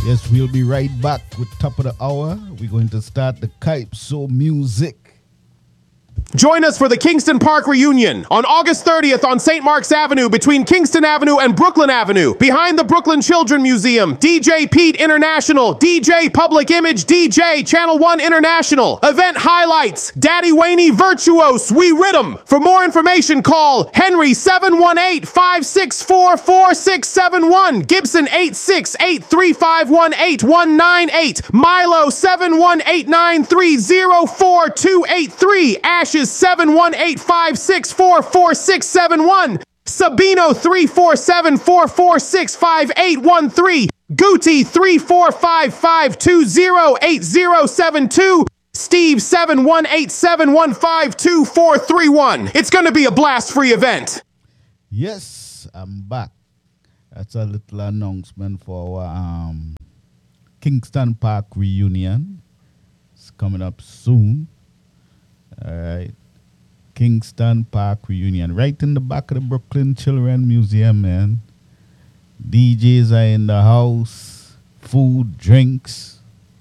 Yes, we'll be right back with top of the hour. We're going to start the Calypso music. Join us for the Kingston Park reunion on August 30th on St. Mark's Avenue between Kingston Avenue and Brooklyn Avenue. Behind the Brooklyn Children Museum, DJ Pete International, DJ Public Image DJ, Channel 1 International. Event highlights, Daddy Waney Virtuose, We Rhythm. For more information, call Henry 718-564-4671, Gibson 868-351-8198, Milo 718-930-4283, Ashes 718-564-4671, Sabino 347-446-5813, Gucci 3455-208072, Steve 718-715-2431. It's going to be a blast-free event. Yes, I'm back. That's a little announcement for our Kingston Park reunion. It's coming up soon. All right. Kingston Park reunion. Right in the back of the Brooklyn Children Museum, man. DJs are in the house. Food, drinks.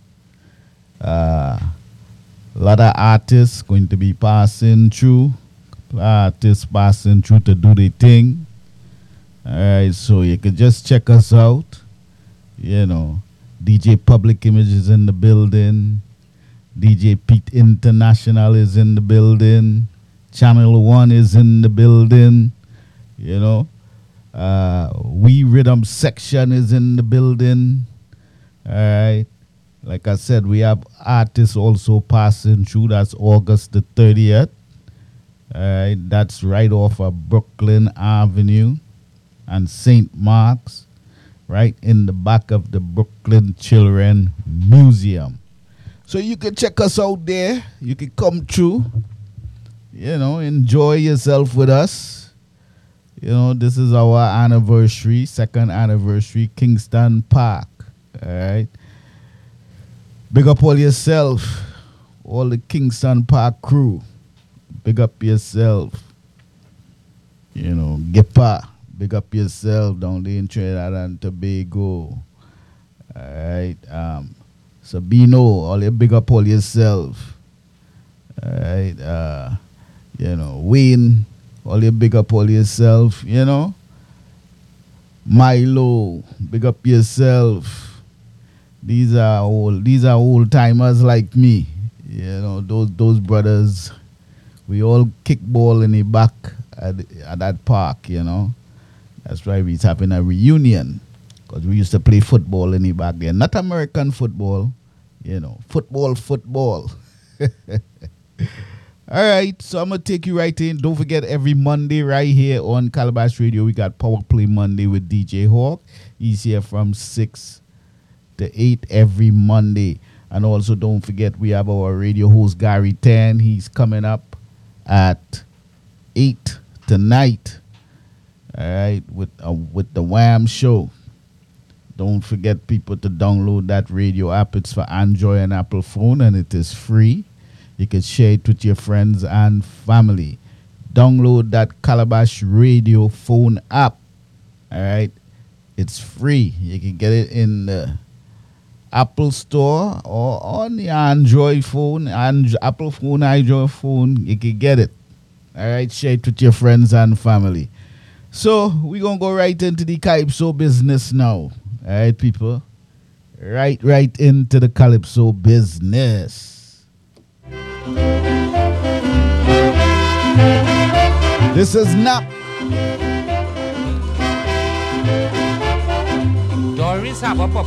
A lot of artists going to be passing through. Artists passing through to do their thing. All right, so you can just check us out. You know, DJ Public Image is in the building. DJ Pete International is in the building. Channel 1 is in the building. You know, We Rhythm section is in the building. All right. Like I said, we have artists also passing through. That's August the 30th. All right. That's right off of Brooklyn Avenue and St. Mark's, right in the back of the Brooklyn Children Museum. So you can check us out there. You can come through, you know, enjoy yourself with us. You know, this is our anniversary, second anniversary, Kingston Park. All right. Big up all yourself, all the Kingston Park crew. Big up yourself. You know, Gepa. Big up yourself down there in Trinidad and Tobago. All right. Sabino, all you big up all yourself. All right. You know, Wayne, all you big up all yourself, you know. Milo, big up yourself. These are old timers like me. You know, those brothers, we all kick ball in the back at that park, you know. That's why we're having a reunion. Because we used to play football in the back there. Not American football, you know. Football. All right, so I'm going to take you right in. Don't forget, every Monday right here on Calabash Radio, we got Power Play Monday with DJ Hawk. He's here from 6 to 8 every Monday. And also, don't forget, we have our radio host, Gary Tan. He's coming up at 8 tonight. All right, with the Wham Show. Don't forget, people, to download that radio app. It's for Android and Apple phone, and it is free. You can share it with your friends and family. Download that Calabash Radio phone app. All right, it's free. You can get it in the Apple Store or on the Android phone, and Apple phone, Android phone. You can get it. All right, share it with your friends and family. So we're going to go right into the Calypso business now. All right, people. Right into the Calypso business. This is NAP. Doris have a